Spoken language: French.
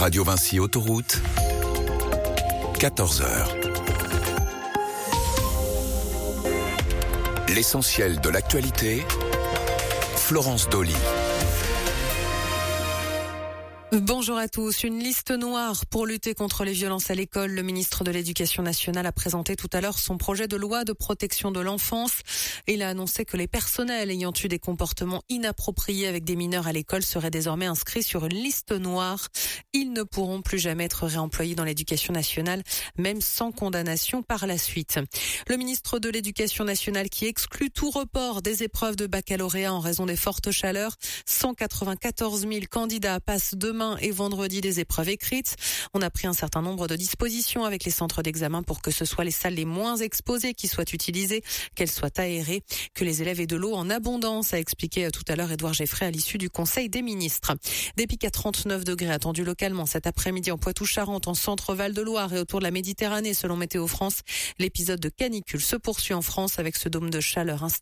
Radio Vinci Autoroute, 14h. L'essentiel de l'actualité, Florence Dolly. Bonjour à tous. Une liste noire pour lutter contre les violences à l'école. Le ministre de l'Éducation nationale a présenté tout à l'heure son projet de loi de protection de l'enfance. Il a annoncé que les personnels ayant eu des comportements inappropriés avec des mineurs à l'école seraient désormais inscrits sur une liste noire. Ils ne pourront plus jamais être réemployés dans l'Éducation nationale, même sans condamnation par la suite. Le ministre de l'Éducation nationale qui exclut tout report des épreuves de baccalauréat en raison des fortes chaleurs. 194 000 candidats passent demain et vendredi des épreuves écrites. On a pris un certain nombre de dispositions avec les centres d'examen pour que ce soit les salles les moins exposées qui soient utilisées, qu'elles soient aérées, que les élèves aient de l'eau en abondance, a expliqué tout à l'heure Édouard Geffray à l'issue du Conseil des ministres. Des pics à 39 degrés attendus localement cet après-midi en Poitou-Charentes, en centre Val-de-Loire et autour de la Méditerranée selon Météo France. L'épisode de canicule se poursuit en France avec ce dôme de chaleur installé